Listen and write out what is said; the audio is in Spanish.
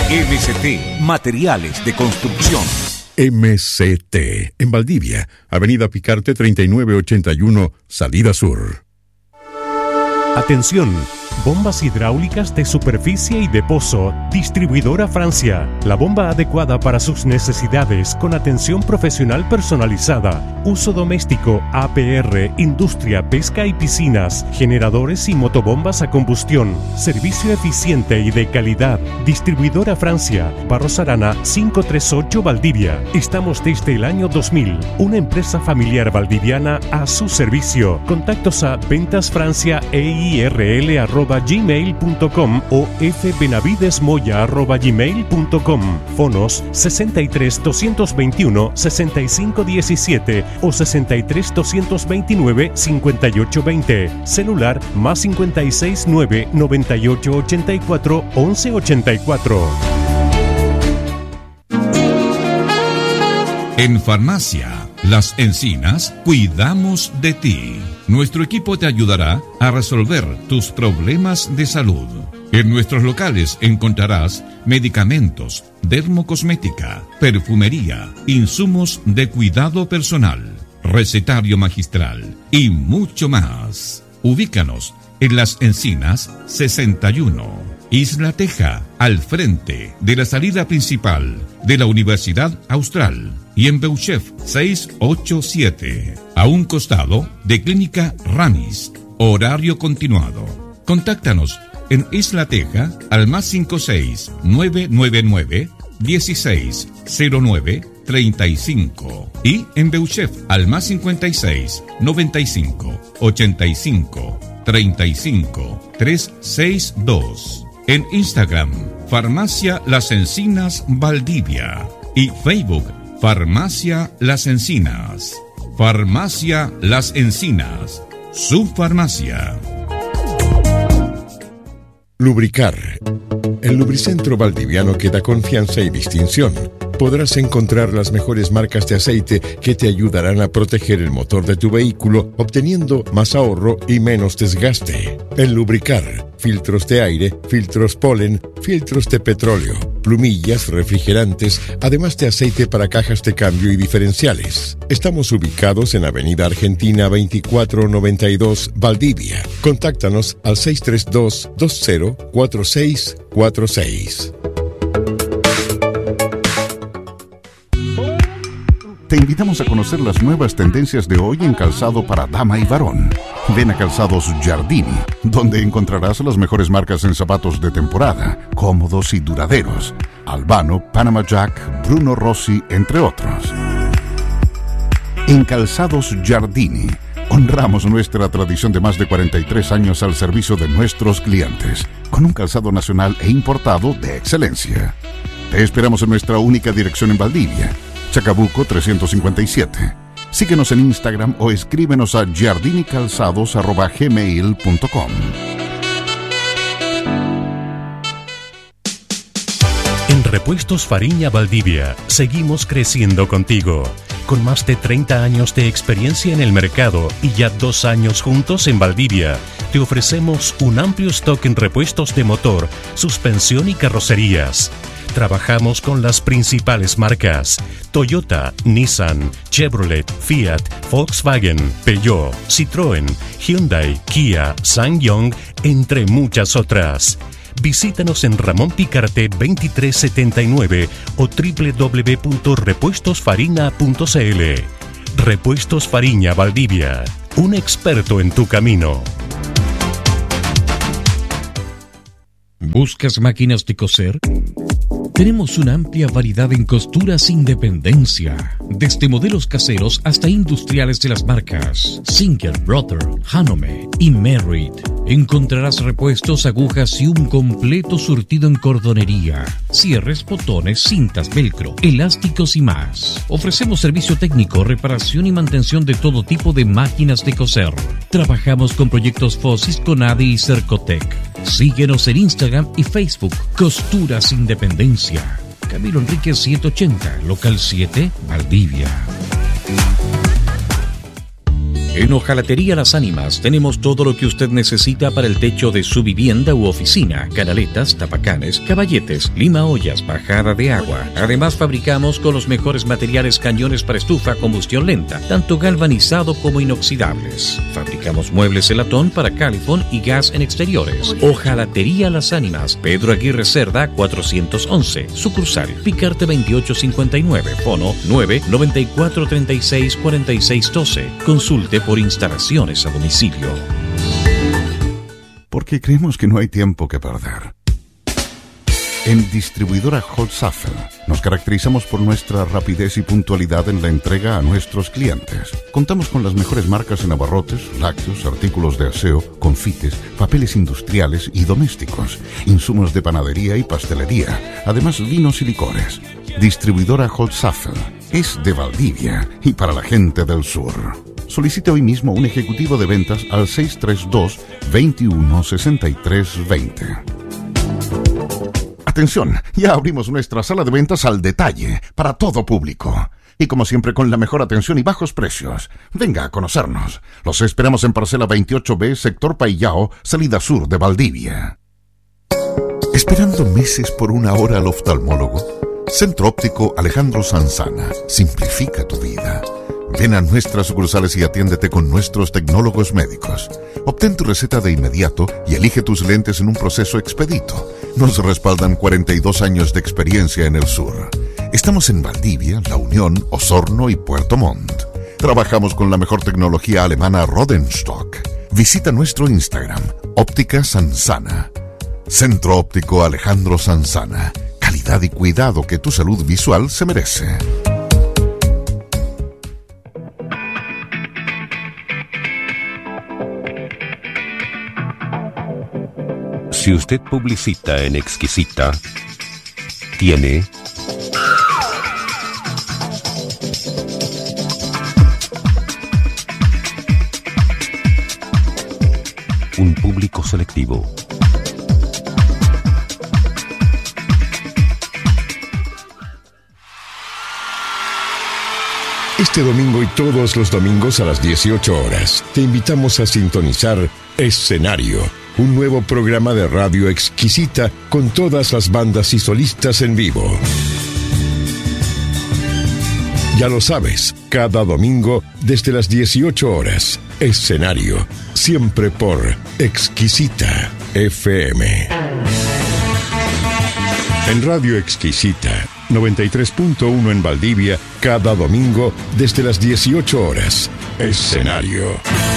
MCT Materiales de Construcción. MCT en Valdivia, Avenida Picarte 3981, Salida Sur. Atención, bombas hidráulicas de superficie y de pozo, distribuidora Francia. La bomba adecuada para sus necesidades con atención profesional personalizada. Uso doméstico, APR, industria, pesca y piscinas, generadores y motobombas a combustión. Servicio eficiente y de calidad. Distribuidora Francia, Barros Arana 538 Valdivia. Estamos desde el año 2000. Una empresa familiar valdiviana a su servicio. Contactos a ventasfranciaeirl@gmail.com o fbenavidesmoya@gmail.com. Fonos 63 221 65 17 o 63 229 58 20. Celular más 56 9 98 84 11 84. En Farmacia Las Encinas, cuidamos de ti. Nuestro equipo te ayudará a resolver tus problemas de salud. En nuestros locales encontrarás medicamentos, dermocosmética, perfumería, insumos de cuidado personal, recetario magistral y mucho más. Ubícanos en Las Encinas 61, Isla Teja, al frente de la salida principal de la Universidad Austral, y en Beuchef 687, a un costado de Clínica Ramis. Horario continuado. Contáctanos en Isla Teja al más 56 999 1609 35 y en Beuchef al más 56 95 85 35 362. En Instagram, Farmacia Las Encinas Valdivia, y Facebook, Farmacia Las Encinas. Farmacia Las Encinas, su farmacia. Lubricar. El Lubricentro Valdiviano que da confianza y distinción. Podrás encontrar las mejores marcas de aceite que te ayudarán a proteger el motor de tu vehículo, obteniendo más ahorro y menos desgaste. En Lubricar, filtros de aire, filtros polen, filtros de petróleo, plumillas, refrigerantes, además de aceite para cajas de cambio y diferenciales. Estamos ubicados en Avenida Argentina 2492, Valdivia. Contáctanos al 632-204646. Te invitamos a conocer las nuevas tendencias de hoy en calzado para dama y varón. Ven a Calzados Giardini, donde encontrarás las mejores marcas en zapatos de temporada, cómodos y duraderos. Albano, Panama Jack, Bruno Rossi, entre otros. En Calzados Giardini, honramos nuestra tradición de más de 43 años al servicio de nuestros clientes, con un calzado nacional e importado de excelencia. Te esperamos en nuestra única dirección en Valdivia, Chacabuco 357. Síguenos en Instagram o escríbenos a giardinicalzados@gmail.com. En Repuestos Fariña Valdivia, seguimos creciendo contigo. Con más de 30 años de experiencia en el mercado y ya 2 años juntos en Valdivia, te ofrecemos un amplio stock en repuestos de motor, suspensión y carrocerías. Trabajamos con las principales marcas: Toyota, Nissan, Chevrolet, Fiat, Volkswagen, Peugeot, Citroën, Hyundai, Kia, SsangYong, entre muchas otras. Visítanos en Ramón Picarte 2379 o www.repuestosfarina.cl. Repuestos Fariña Valdivia, un experto en tu camino. ¿Buscas máquinas de coser? Tenemos una amplia variedad en costuras Independencia, desde modelos caseros hasta industriales de las marcas Singer, Brother, Hanome y Merritt. Encontrarás repuestos, agujas y un completo surtido en cordonería, cierres, botones, cintas, velcro, elásticos y más. Ofrecemos servicio técnico, reparación y mantención de todo tipo de máquinas de coser. Trabajamos con proyectos FOSIS, CONADE y Cercotec. Síguenos en Instagram y Facebook, Costuras Independencia. Camilo Enríquez 180, local 7, Valdivia. En Hojalatería Las Ánimas tenemos todo lo que usted necesita para el techo de su vivienda u oficina: canaletas, tapacanes, caballetes, limaollas, bajada de agua. Además, fabricamos con los mejores materiales cañones para estufa a combustión lenta, tanto galvanizado como inoxidables. Fabricamos muebles en latón para calefón y gas en exteriores. Hojalatería Las Ánimas, Pedro Aguirre Cerda 411, sucursal Picarte 2859, fono 994364612. Consulte por instalaciones a domicilio. Porque creemos que no hay tiempo que perder. En Distribuidora Holzapfel nos caracterizamos por nuestra rapidez y puntualidad en la entrega a nuestros clientes. Contamos con las mejores marcas en abarrotes, lácteos, artículos de aseo, confites, papeles industriales y domésticos, insumos de panadería y pastelería, además vinos y licores. Distribuidora Holzapfel es de Valdivia y para la gente del sur. Solicite hoy mismo un ejecutivo de ventas al 632-216320. Atención, ya abrimos nuestra sala de ventas al detalle para todo público. Y como siempre, con la mejor atención y bajos precios. Venga a conocernos. Los esperamos en parcela 28B, sector Paillao, salida sur de Valdivia. ¿Esperando meses por una hora al oftalmólogo? Centro Óptico Alejandro Sanzana. Simplifica tu vida. Ven a nuestras sucursales y atiéndete con nuestros tecnólogos médicos. Obtén tu receta de inmediato y elige tus lentes en un proceso expedito. Nos respaldan 42 años de experiencia en el sur. Estamos en Valdivia, La Unión, Osorno y Puerto Montt. Trabajamos con la mejor tecnología alemana Rodenstock. Visita nuestro Instagram, Óptica Sanzana. Centro Óptico Alejandro Sanzana. Calidad y cuidado que tu salud visual se merece. Si usted publicita en Exquisita, tiene un público selectivo. Este domingo y todos los domingos a las 18 horas te invitamos a sintonizar Escenario, un nuevo programa de radio exquisita con todas las bandas y solistas en vivo. Ya lo sabes, cada domingo desde las 18 horas, Escenario, siempre por Exquisita FM. En Radio Exquisita, 93.1 en Valdivia, cada domingo desde las 18 horas, Escenario.